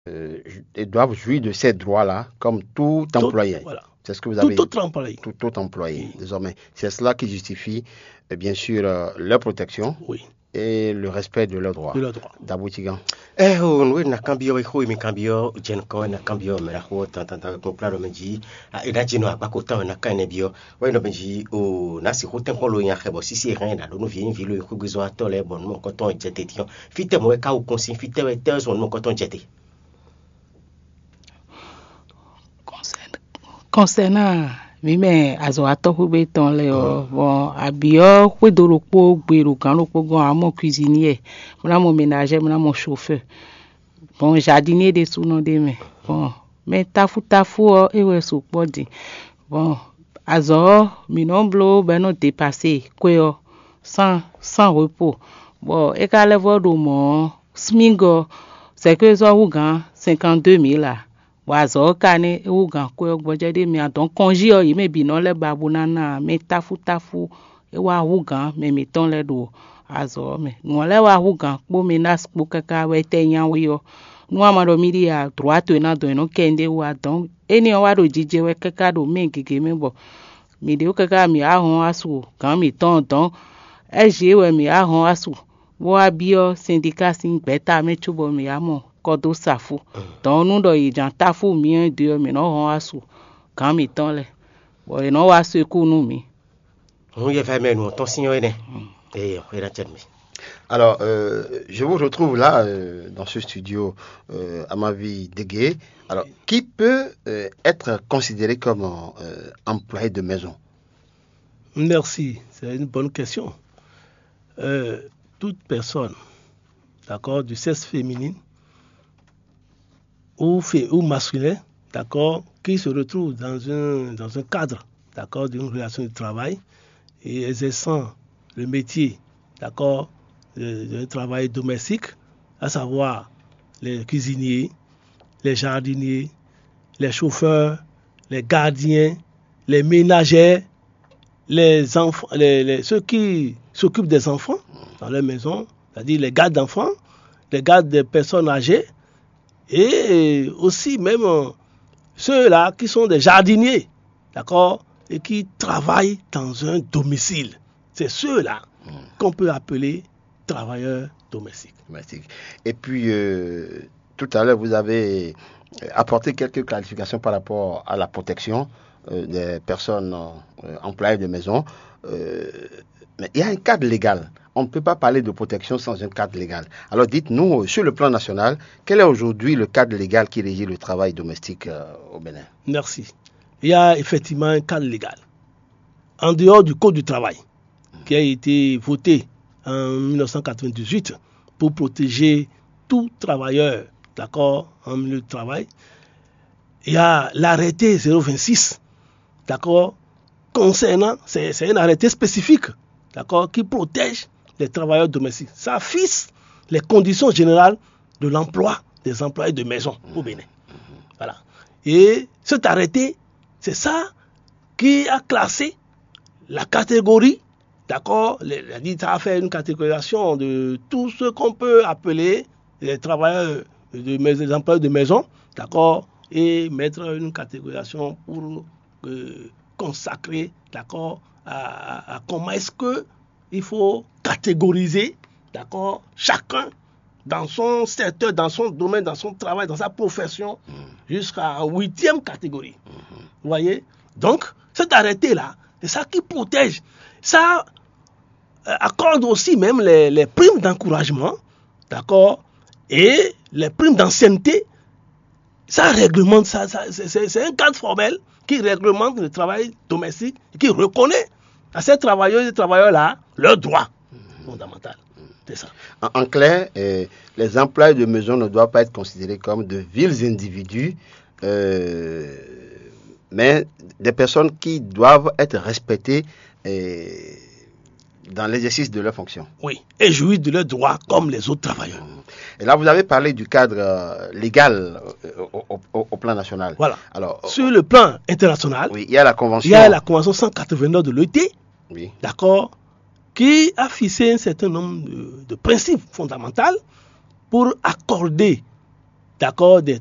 Ils doivent jouir de ces droits-là comme tout employé. Voilà. C'est ce que vous avez dit. Tout employé. Tout employé, Oui. désormais. C'est cela qui justifie, bien sûr, leur protection Oui. et le respect de leurs droits. De leurs droits. Dabou Tigan. Oui, na cambio mi cambio jen ko na cambio me la ho tanta ko claro menji ina jino abako ta na kane bio we no menji o na si ho ten ko lo nya khebo si rien na no vient vilo ko gzo atole bon mon coton jete tion fite mo ka o consigne fite we te son mon coton jete concernant mime azo atohu be ton le bon abio kwedoro po gbero kan lo po gan amo cuisinier mona mon ménager mona mon chauffeur bon jardinier de sous nom de me bon mais tafu ewe so podi bon azo mi non blo ben no dépasser quoi sans repos bon e ka level do mo smingo c'est que zo wugan 52 000 là wazo kane wugan ko gboje de mi adon konji o yi me bi no le babu nana me tafu e wa wugan me mi ton le do azo me no le wa wugan po mi nas po kaka we te yan wi yo no amado mi dia droite na do no kende wa don eni o wa do jije we kaka do me gege me bo mi de o kaka mi ahun asu kan mi ton don e je we mi ahun asu wo abio syndicat sin beta me chubo mi amo kodo safu don nu do ijan tafu mi de mi no hon asu kan mi ton le bo e no wa se ku nu mi on y va mais nous ton signor ne et on est là. Alors, je vous retrouve là, dans ce studio, à ma vie dégué. Alors, qui peut être considéré comme employé de maison? Merci, c'est une bonne question. Toute personne, d'accord, du sexe féminin ou masculin, d'accord, qui se retrouve dans un cadre, d'accord, d'une relation de travail et exerçant le métier, d'accord, de travail domestique, à savoir les cuisiniers, les jardiniers, les chauffeurs, les gardiens, les ménagères, les enfants, ceux qui s'occupent des enfants dans leur maison, c'est-à-dire les gardes d'enfants, les gardes des personnes âgées, et aussi même ceux-là qui sont des jardiniers, d'accord, et qui travaillent dans un domicile. C'est ceux-là qu'on peut appeler travailleurs domestiques. Et puis, tout à l'heure, vous avez apporté quelques clarifications par rapport à la protection des personnes employées de maison. Mais il y a un cadre légal. On ne peut pas parler de protection sans un cadre légal. Alors dites-nous, sur le plan national, quel est aujourd'hui le cadre légal qui régit le travail domestique au Bénin? Merci. Il y a effectivement un cadre légal. En dehors du Code du travail, qui a été voté en 1998 pour protéger tout travailleur, d'accord, en milieu de travail, il y a l'arrêté 026, d'accord, concernant, c'est un arrêté spécifique, d'accord, qui protège les travailleurs domestiques. Ça fixe les conditions générales de l'emploi des employés de maison au Bénin. Voilà. Et cet arrêté, c'est ça qui a classé la catégorie, d'accord, ça a fait une catégorisation de tout ce qu'on peut appeler les travailleurs les employés de maison, d'accord, et mettre une catégorisation pour consacrer, d'accord, à comment est-ce que il faut catégoriser, d'accord, chacun dans son secteur, dans son domaine, dans son travail, dans sa profession, jusqu'à 8e catégorie. Vous voyez? Donc, cet arrêté-là, c'est ça qui protège. Ça accorde aussi même les primes d'encouragement, d'accord, et les primes d'ancienneté. Ça réglemente, c'est un cadre formel qui réglemente le travail domestique, qui reconnaît à ces travailleurs et travailleurs-là leurs droits fondamentaux. C'est ça. En clair, les employés de maison ne doivent pas être considérés comme de vils individus, mais des personnes qui doivent être respectées dans l'exercice de leurs fonctions. Oui, et jouir de leurs droits comme les autres travailleurs. Et là, vous avez parlé du cadre légal au plan national. Voilà. Alors, sur le plan international, oui, il y a la convention. Il y a la convention 189 de l'OIT, oui, d'accord, qui a fixé un certain nombre de principes fondamentaux pour accorder d'accord, des